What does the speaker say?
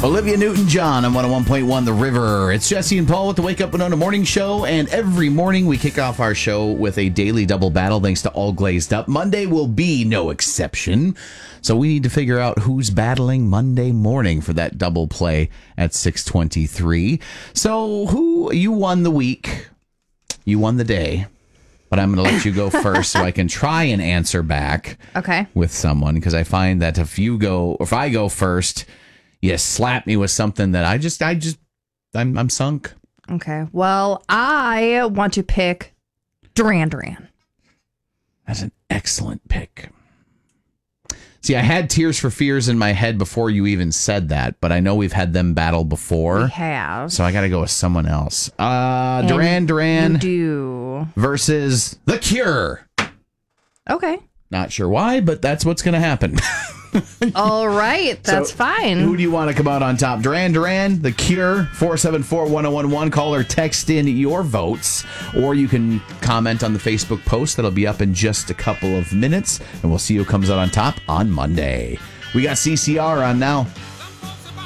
Olivia Newton-John on 101.1 The River. It's Jesse and Paul with the Wake Up Winona Morning Show, and every morning we kick off our show with a daily double battle thanks to All Glazed Up. Monday will be no exception, so we need to figure out who's battling Monday morning for that double play at 6:23. So you won the week, you won the day, but I'm going to let you go first so I can try and answer back with someone, because I find that if I go first, you slap me with something that I'm sunk. Okay. Well, I want to pick Duran Duran. That's an excellent pick. See, I had Tears for Fears in my head before you even said that, but I know we've had them battle before. We have. So I got to go with someone else. Duran Duran versus The Cure. Okay. Not sure why, but that's what's going to happen. All right, that's fine. Who do you want to come out on top? Duran Duran, The Cure, 474-1011. Call or text in your votes, or you can comment on the Facebook post that'll be up in just a couple of minutes, and we'll see who comes out on top on Monday. We got CCR on now.